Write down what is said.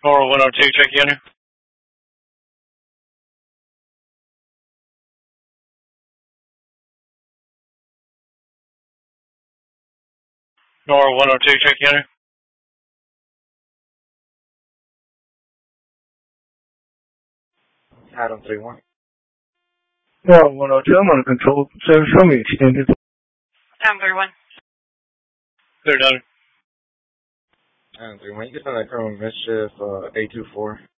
Nora 102, check unit. Nora 102, check unit. Adam 3-1. Nora 102, I'm on control. Service from you, extended. Adam 31. Clear done. Adam 3-1. You get on that criminal mischief, A24.